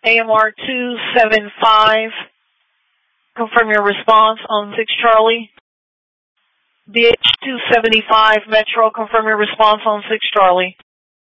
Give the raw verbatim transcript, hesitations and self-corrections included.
A M R two seven five, confirm your response on six Charlie. B H two seventy-five Metro, confirm your response on six Charlie.